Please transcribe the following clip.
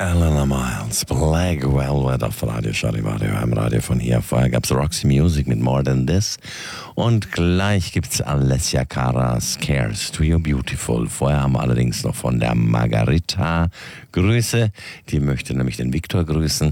Eleanor Miles, Black Velvet auf Radio Charivario, am Radio von hier. Vorher gab es Roxy Music mit More Than This. Und gleich gibt es Alessia Cara, Scares to You Beautiful. Vorher haben wir allerdings noch von der Margarita Grüße. Die möchte nämlich den Viktor grüßen.